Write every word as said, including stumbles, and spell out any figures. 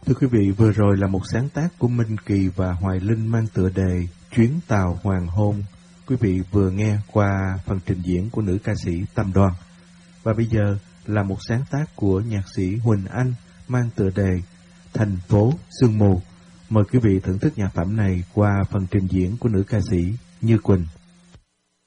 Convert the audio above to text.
Thưa quý vị, vừa rồi là một sáng tác của Minh Kỳ và Hoài Linh mang tựa đề Chuyến tàu hoàng hôn. Quý vị vừa nghe qua phần trình diễn của nữ ca sĩ Tâm Đoan. Và bây giờ là một sáng tác của nhạc sĩ Huỳnh Anh mang tựa đề Thành phố sương mù. Mời quý vị thưởng thức nhạc phẩm này qua phần trình diễn của nữ ca sĩ Như Quỳnh.